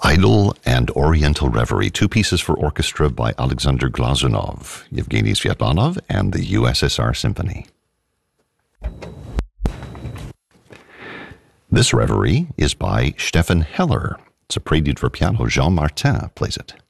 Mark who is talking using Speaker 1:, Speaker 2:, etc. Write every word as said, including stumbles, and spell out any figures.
Speaker 1: Idle and Oriental Reverie, two pieces for orchestra by Alexander Glazunov, Yevgeny Sviatlanov, and the U S S R Symphony. This reverie is by Stefan Heller. It's a prelude for piano. Jean Martin plays it.